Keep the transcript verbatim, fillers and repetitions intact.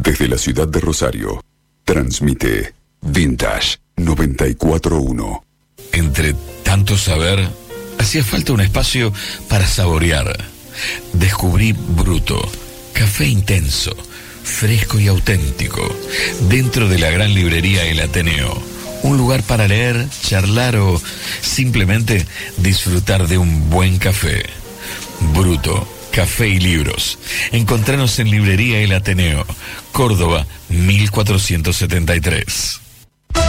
Desde la ciudad de Rosario, transmite Vintage noventa y cuatro punto uno. Entre tanto saber, hacía falta un espacio para saborear. Descubrí Bruto, café intenso, fresco y auténtico, dentro de la gran librería El Ateneo. Un lugar para leer, charlar o simplemente disfrutar de un buen café. Bruto, café y libros. Encontranos en Librería El Ateneo, Córdoba, mil cuatrocientos setenta y tres.